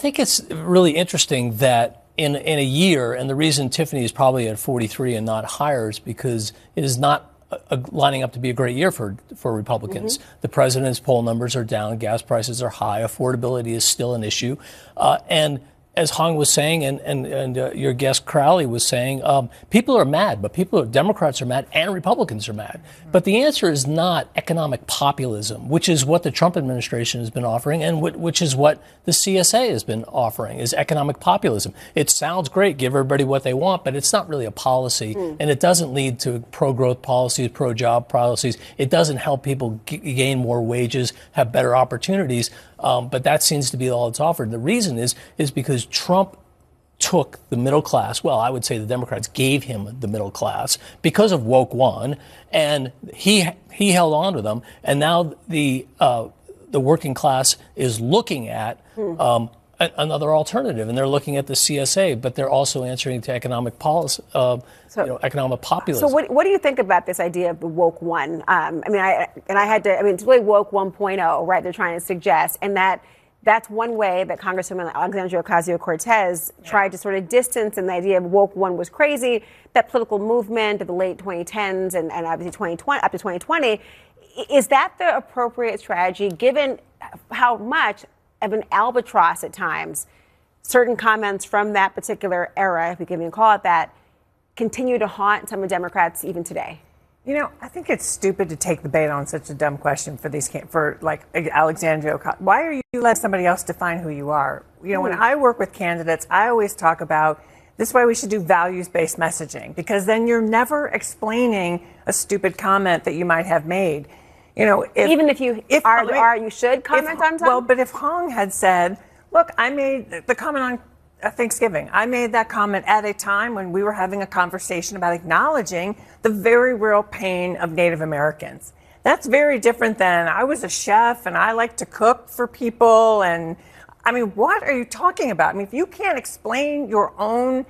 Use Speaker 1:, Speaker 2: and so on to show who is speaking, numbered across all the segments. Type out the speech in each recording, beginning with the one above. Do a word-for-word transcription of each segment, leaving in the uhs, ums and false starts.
Speaker 1: think it's really interesting that in in a year, and the reason Tiffany is probably at forty-three and not higher is because it is not a, a, lining up to be a great year for for Republicans. Mm-hmm. The president's poll numbers are down, gas prices are high, affordability is still an issue, uh, and as Hong was saying, and and, and uh, your guest Crowley was saying, um, people are mad, but people, are, Democrats are mad, and Republicans are mad. Mm-hmm. But the answer is not economic populism, which is what the Trump administration has been offering, and w- which is what the C S A has been offering, is economic populism. It sounds great, give everybody what they want, but it's not really a policy, mm. and it doesn't lead to pro-growth policies, pro-job policies. It doesn't help people g- gain more wages, have better opportunities. Um, but that seems to be all it's offered. The reason is is because Trump took the middle class. Well, I would say the Democrats gave him the middle class because of woke one, and he he held on to them. And now the uh, the working class is looking at um, a, another alternative, and they're looking at the C S A, but they're also answering to economic policy, uh, so, you know, economic populism.
Speaker 2: So, what what do you think about this idea of the woke one? Um, I mean, I and I had to. I mean, it's really woke one point oh, right? They're trying to suggest, and that that's one way that Congresswoman Alexandria Ocasio-Cortez yeah. tried to sort of distance, and the idea of woke one was crazy. That political movement of the late twenty tens and, and obviously twenty twenty up to twenty twenty, is that the appropriate strategy given how much of an albatross at times certain comments from that particular era, if we can even call it that, continue to haunt some of Democrats even today?
Speaker 3: You know, I think it's stupid to take the bait on such a dumb question for these, for like Alexandria. Why are you letting somebody else define who you are? You know, mm. when I work with candidates, I always talk about this way we should do values-based messaging, because then you're never explaining a stupid comment that you might have made. You know, if,
Speaker 2: even if you if, are, are you should comment
Speaker 3: if,
Speaker 2: on something.
Speaker 3: Well, but if Hong had said, "Look, I made the comment on Thanksgiving. I made that comment at a time when we were having a conversation about acknowledging the very real pain of Native Americans." That's very different than I was a chef and I like to cook for people. And I mean, what are you talking about? I mean, if you can't explain your own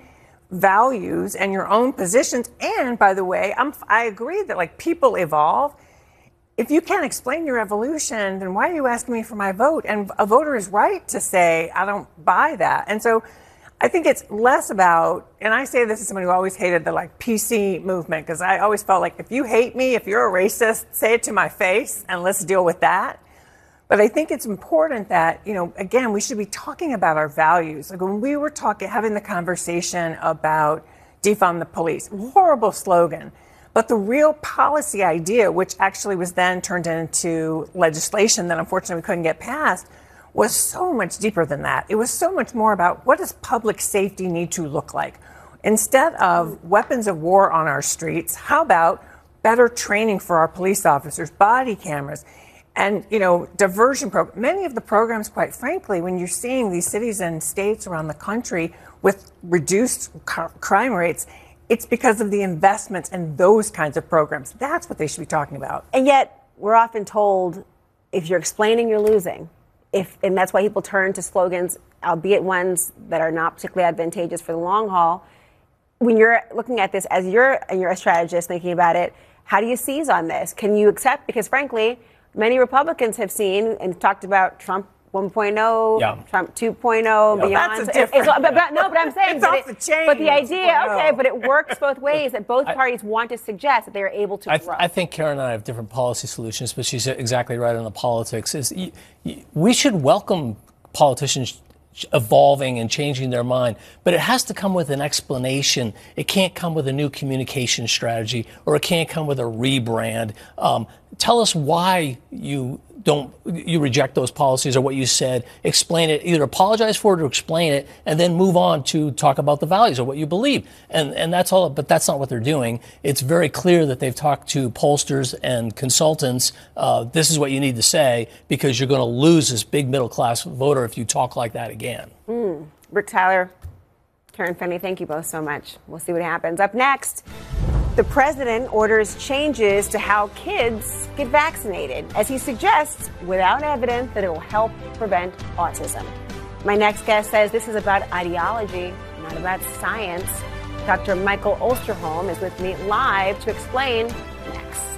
Speaker 3: values and your own positions, and by the way, I'm, I agree that like people evolve. If you can't explain your evolution, then why are you asking me for my vote? And a voter is right to say, I don't buy that. And so I think it's less about, and I say this as somebody who always hated the like P C movement, because I always felt like if you hate me, if you're a racist, say it to my face and let's deal with that. But I think it's important that, you know, again, we should be talking about our values. Like when we were talking, having the conversation about defund the police, horrible slogan. But the real policy idea, which actually was then turned into legislation that unfortunately we couldn't get passed, was so much deeper than that. It was so much more about what does public safety need to look like? Instead of weapons of war on our streets, how about better training for our police officers, body cameras, and, you know, diversion programs. Many of the programs, quite frankly, when you're seeing these cities and states around the country with reduced crime rates, it's because of the investments in those kinds of programs. That's what they should be talking about.
Speaker 2: And yet we're often told if you're explaining, you're losing. If, and that's why people turn to slogans, albeit ones that are not particularly advantageous for the long haul. When you're looking at this as you're, and you're a strategist thinking about it, how do you seize on this? Can you accept? Because frankly, many Republicans have seen and talked about Trump one point oh, yeah. Trump two point oh,
Speaker 3: yeah.
Speaker 2: beyond.
Speaker 3: That's a different,
Speaker 2: it's, but, but, no, but I'm saying,
Speaker 3: it's
Speaker 2: but,
Speaker 3: off
Speaker 2: it,
Speaker 3: the chain,
Speaker 2: but the idea, okay, but it works both ways, that both
Speaker 1: I,
Speaker 2: parties want to suggest that they are able to
Speaker 1: I,
Speaker 2: grow.
Speaker 1: I think Karen and I have different policy solutions, but she's exactly right on the politics. Is y- y- we should welcome politicians evolving and changing their mind, but it has to come with an explanation. It can't come with a new communication strategy, or it can't come with a rebrand. Um, tell us why you don't you reject those policies or what you said. Explain it. Either apologize for it or explain it, and then move on to talk about the values or what you believe. And and that's all. But that's not what they're doing. It's very clear that they've talked to pollsters and consultants. Uh, this is what you need to say, because you're going to lose this big middle class voter if you talk like that again.
Speaker 2: Mm. Rick Tyler, Karen Finney, thank you both so much. We'll see what happens. Up next, the president orders changes to how kids get vaccinated, as he suggests, without evidence, that it will help prevent autism. My next guest says this is about ideology, not about science. Doctor Michael Osterholm is with me live to explain